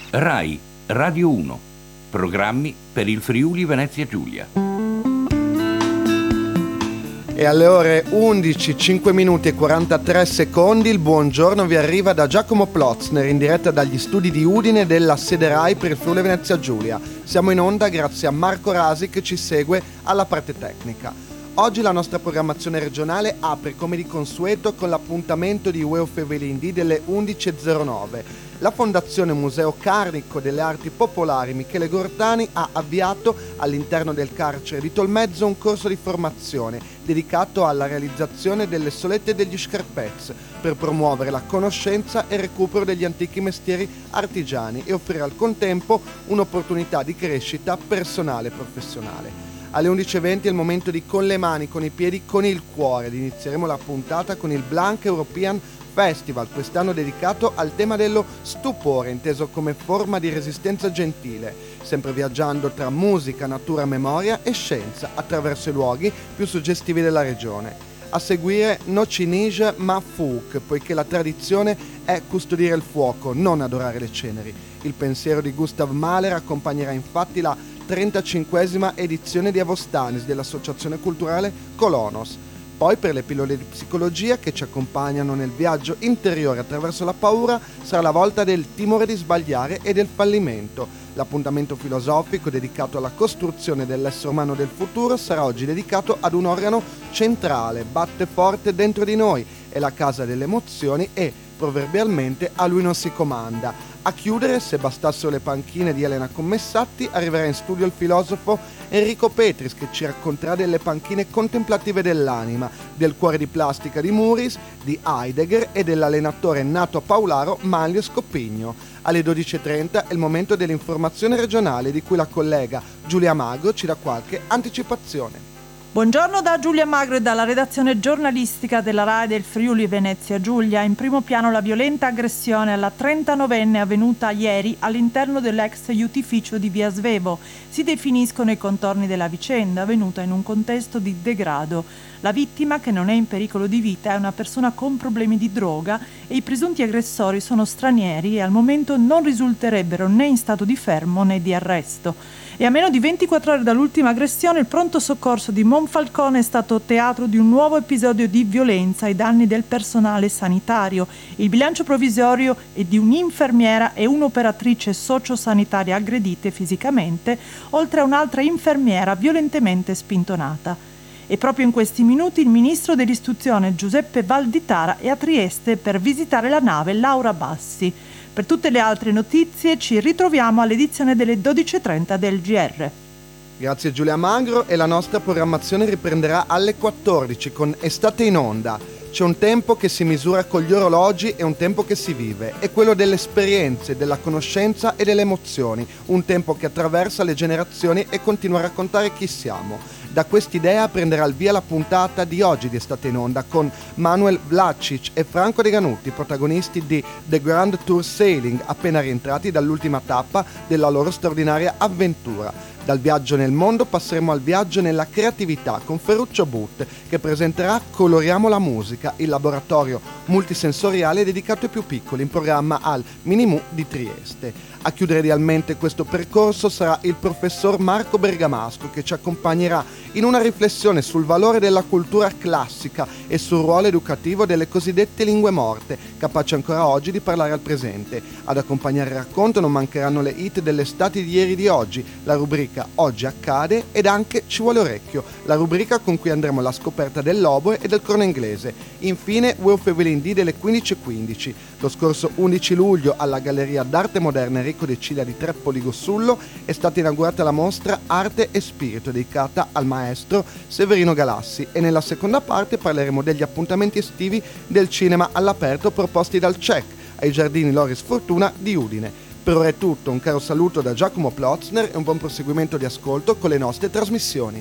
Rai Radio 1. Programmi per il Friuli Venezia Giulia. E alle ore 11, 5 minuti e 43 secondi il buongiorno vi arriva da Giacomo Plotzner in diretta dagli studi di Udine della sede Rai per il Friuli Venezia Giulia. Siamo in onda grazie a Marco Rasi che ci segue alla parte tecnica. Oggi la nostra programmazione regionale apre come di consueto con l'appuntamento di Ueo Fevelindi delle 11.09. La Fondazione Museo Carnico delle Arti Popolari Michele Gortani ha avviato all'interno del carcere di Tolmezzo un corso di formazione dedicato alla realizzazione delle solette e degli scarpez per promuovere la conoscenza e il recupero degli antichi mestieri artigiani e offrire al contempo un'opportunità di crescita personale e professionale. Alle 11.20 è il momento di Con le mani, con i piedi, con il cuore ed inizieremo la puntata con il Blank European Festival, quest'anno dedicato al tema dello stupore, inteso come forma di resistenza gentile, sempre viaggiando tra musica, natura, memoria e scienza attraverso i luoghi più suggestivi della regione. A seguire No Cinige ma Fuk, poiché la tradizione è custodire il fuoco, non adorare le ceneri. Il pensiero di Gustav Mahler accompagnerà infatti la 35esima edizione di Avostanis dell'Associazione Culturale Colonos. Poi per le pillole di psicologia che ci accompagnano nel viaggio interiore attraverso la paura sarà la volta del timore di sbagliare e del fallimento. L'appuntamento filosofico dedicato alla costruzione dell'essere umano del futuro sarà oggi dedicato ad un organo centrale, batte forte dentro di noi, è la casa delle emozioni e, proverbialmente, a lui non si comanda. A chiudere, se bastassero le panchine di Elena Commessatti, arriverà in studio il filosofo Enrico Petris che ci racconterà delle panchine contemplative dell'anima, del cuore di plastica di Muris, di Heidegger e dell'allenatore nato a Paularo Manlio Scopigno. Alle 12.30 è il momento dell'informazione regionale di cui la collega Giulia Magro ci dà qualche anticipazione. Buongiorno da Giulia Magro e dalla redazione giornalistica della RAI del Friuli Venezia Giulia. In primo piano la violenta aggressione alla 39enne avvenuta ieri all'interno dell'ex aiutificio di Via Svevo. Si definiscono i contorni della vicenda avvenuta in un contesto di degrado. La vittima, che non è in pericolo di vita, è una persona con problemi di droga e i presunti aggressori sono stranieri e al momento non risulterebbero né in stato di fermo né di arresto. E a meno di 24 ore dall'ultima aggressione, il pronto soccorso di Monfalcone è stato teatro di un nuovo episodio di violenza ai danni del personale sanitario. Il bilancio provvisorio è di un'infermiera e un'operatrice sociosanitaria aggredite fisicamente, oltre a un'altra infermiera violentemente spintonata. E proprio in questi minuti il ministro dell'istruzione Giuseppe Valditara è a Trieste per visitare la nave Laura Bassi. Per tutte le altre notizie ci ritroviamo all'edizione delle 12.30 del GR. Grazie Giulia Magro e la nostra programmazione riprenderà alle 14 con Estate in Onda. C'è un tempo che si misura con gli orologi e un tempo che si vive. È quello delle esperienze, della conoscenza e delle emozioni. Un tempo che attraversa le generazioni e continua a raccontare chi siamo. Da quest'idea prenderà il via la puntata di oggi di Estate in Onda con Manuel Vlacic e Franco De Ganutti, protagonisti di The Grand Tour Sailing, appena rientrati dall'ultima tappa della loro straordinaria avventura. Dal viaggio nel mondo passeremo al viaggio nella creatività con Ferruccio But che presenterà Coloriamo la musica, il laboratorio multisensoriale dedicato ai più piccoli in programma al Minimu di Trieste. A chiudere idealmente questo percorso sarà il professor Marco Bergamasco che ci accompagnerà in una riflessione sul valore della cultura classica e sul ruolo educativo delle cosiddette lingue morte, capaci ancora oggi di parlare al presente. Ad accompagnare il racconto non mancheranno le hit dell'estate di ieri di oggi, la rubrica Oggi accade ed anche Ci vuole orecchio, la rubrica con cui andremo alla scoperta dell'oboe e del corno inglese. Infine Ueo Fevelindi delle 15.15. Lo scorso 11 luglio alla Galleria d'Arte Moderna Enrico De Ciglia di Trepoli Gossullo è stata inaugurata la mostra Arte e Spirito dedicata al maestro Severino Galassi e nella seconda parte parleremo degli appuntamenti estivi del cinema all'aperto proposti dal CEC ai Giardini Loris Fortuna di Udine. Per ora è tutto, un caro saluto da Giacomo Plotzner e un buon proseguimento di ascolto con le nostre trasmissioni.